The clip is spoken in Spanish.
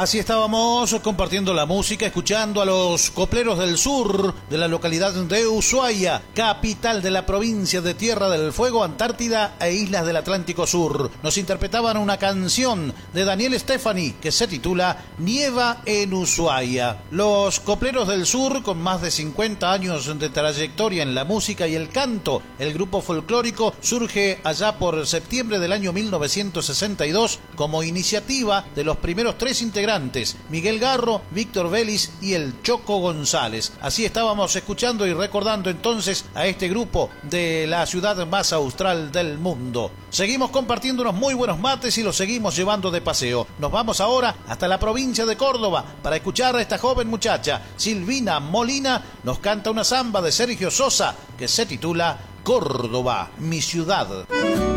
Así estábamos compartiendo la música, escuchando a los Copleros del Sur de la localidad de Ushuaia, capital de la provincia de Tierra del Fuego, Antártida e Islas del Atlántico Sur. Nos interpretaban una canción de Daniel Stefani que se titula Nieva en Ushuaia. Los Copleros del Sur, con más de 50 años de trayectoria en la música y el canto, el grupo folclórico surge allá por septiembre del año 1962 como iniciativa de los primeros tres integrantes, Miguel Garro, Víctor Vélez y el Choco González. Así estábamos escuchando y recordando entonces a este grupo de la ciudad más austral del mundo. Seguimos compartiendo unos muy buenos mates y los seguimos llevando de paseo. Nos vamos ahora hasta la provincia de Córdoba para escuchar a esta joven muchacha, Silvina Molina, nos canta una samba de Sergio Sosa que se titula Córdoba, mi ciudad.